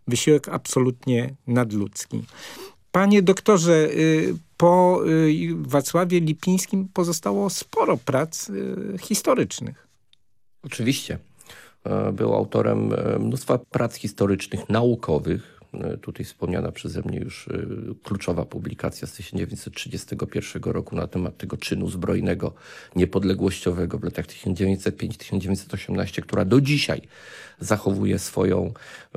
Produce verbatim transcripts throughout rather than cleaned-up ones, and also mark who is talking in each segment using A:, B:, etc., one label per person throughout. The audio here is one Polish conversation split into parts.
A: wysiłek absolutnie nadludzki. Panie doktorze, po Wacławie Lipińskim pozostało sporo prac historycznych.
B: Oczywiście. Był autorem mnóstwa prac historycznych, naukowych. Tutaj wspomniana przeze mnie już kluczowa publikacja z tysiąc dziewięćset trzydziestego pierwszego roku na temat tego czynu zbrojnego niepodległościowego w latach tysiąc dziewięćset piąty do tysiąc dziewięćset osiemnastego, która do dzisiaj zachowuje swoją,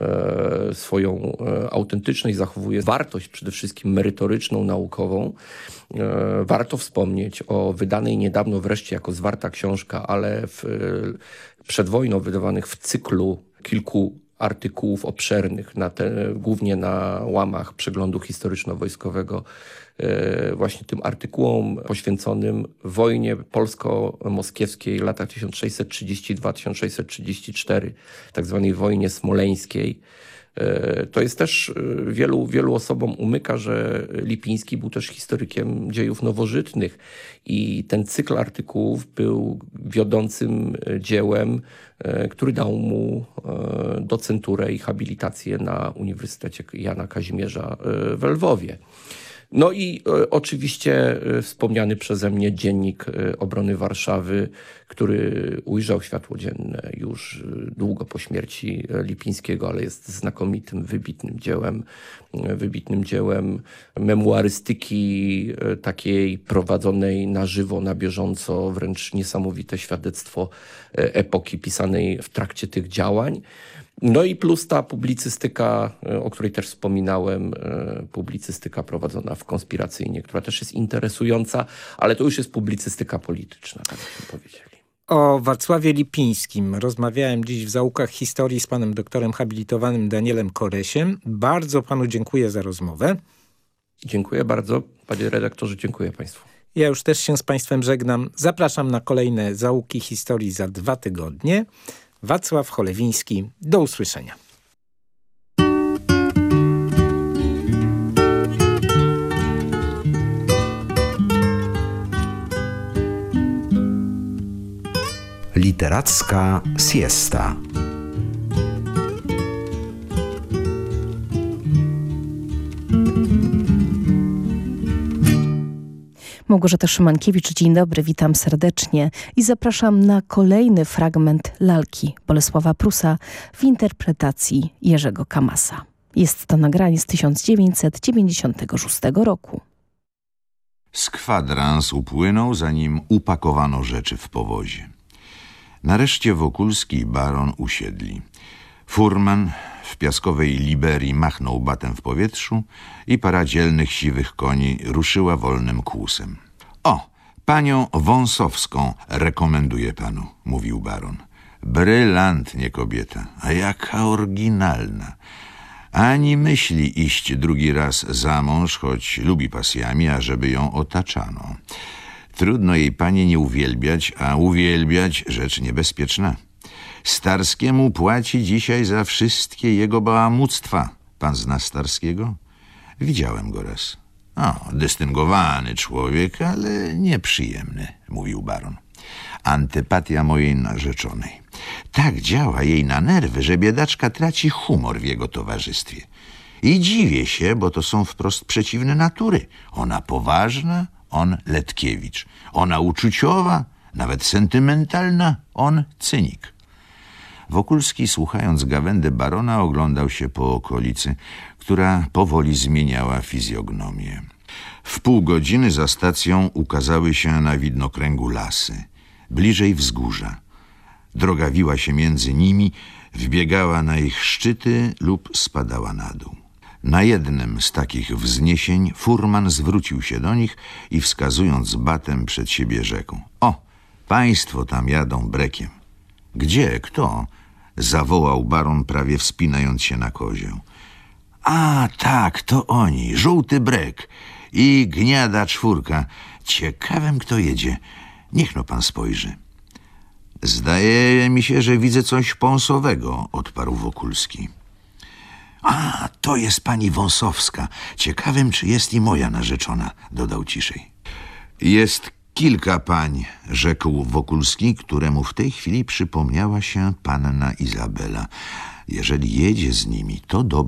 B: e, swoją e, autentyczność, zachowuje wartość przede wszystkim merytoryczną, naukową. E, warto wspomnieć o wydanej niedawno wreszcie jako zwarta książka, ale w, e, przed wojną wydawanych w cyklu kilku artykułów obszernych, na te, głównie na łamach przeglądu historyczno-wojskowego, e, właśnie tym artykułom poświęconym wojnie polsko-moskiewskiej w latach tysiąc sześćset trzydziesty drugi do tysiąc sześćset trzydziestego czwartego, tak zwanej wojnie smoleńskiej. E, to jest też e, wielu, wielu osobom umyka, że Lipiński był też historykiem dziejów nowożytnych i ten cykl artykułów był wiodącym dziełem, który dał mu docenturę i habilitację na Uniwersytecie Jana Kazimierza w Lwowie. No i oczywiście wspomniany przeze mnie Dziennik Obrony Warszawy, który ujrzał światło dzienne już długo po śmierci Lipińskiego, ale jest znakomitym, wybitnym dziełem, wybitnym dziełem memuarystyki takiej prowadzonej na żywo, na bieżąco, wręcz niesamowite świadectwo epoki pisanej w trakcie tych działań. No i plus ta publicystyka, o której też wspominałem, publicystyka prowadzona w Konspiracyjnie, która też jest interesująca, ale to już jest publicystyka polityczna, tak byśmy powiedzieli.
A: O Wacławie Lipińskim rozmawiałem dziś w Zaułkach Historii z panem doktorem habilitowanym Danielem Koresiem. Bardzo panu dziękuję za rozmowę.
B: Dziękuję bardzo, panie redaktorze, dziękuję państwu.
A: Ja już też się z państwem żegnam. Zapraszam na kolejne Zaułki Historii za dwa tygodnie. Wacław Cholewiński. Do usłyszenia.
C: Literacka siesta.
D: Małgorzata Szymankiewicz, dzień dobry, witam serdecznie i zapraszam na kolejny fragment lalki Bolesława Prusa w interpretacji Jerzego Kamasa. Jest to nagranie z tysiąc dziewięćset dziewięćdziesiątego szóstego roku.
E: Z kwadrans upłynął, zanim upakowano rzeczy w powozie. Nareszcie Wokulski i baron usiedli. Furman w piaskowej liberii machnął batem w powietrzu i para dzielnych siwych koni ruszyła wolnym kłusem. O, panią Wąsowską rekomenduję panu, mówił baron. Brylantnie kobieta, a jaka oryginalna. Ani myśli iść drugi raz za mąż, choć lubi pasjami, ażeby ją otaczano. Trudno jej panie nie uwielbiać, a uwielbiać rzecz niebezpieczna. Starskiemu płaci dzisiaj za wszystkie jego bałamuctwa. Pan zna Starskiego? Widziałem go raz. O, dystyngowany człowiek, ale nieprzyjemny, mówił baron. Antypatia mojej narzeczonej. Tak działa jej na nerwy, że biedaczka traci humor w jego towarzystwie. I dziwię się, bo to są wprost przeciwne natury. Ona poważna, on Letkiewicz. Ona uczuciowa, nawet sentymentalna, on cynik. Wokulski, słuchając gawędy barona, oglądał się po okolicy, która powoli zmieniała fizjognomię. W pół godziny za stacją ukazały się na widnokręgu lasy, bliżej wzgórza. Droga wiła się między nimi, wbiegała na ich szczyty lub spadała na dół. Na jednym z takich wzniesień furman zwrócił się do nich i wskazując batem przed siebie rzekł: o, państwo tam jadą brekiem. Gdzie? Kto? Zawołał baron, prawie wspinając się na kozioł. A tak, to oni, żółty brek i gniada czwórka. Ciekawym, kto jedzie. Niech no pan spojrzy. Zdaje mi się, że widzę coś pąsowego, odparł Wokulski. A, to jest pani Wąsowska. Ciekawym, czy jest i moja narzeczona, dodał ciszej. Jest kilka pań, rzekł Wokulski, któremu w tej chwili przypomniała się panna Izabela. Jeżeli jedzie z nimi, to dobrze.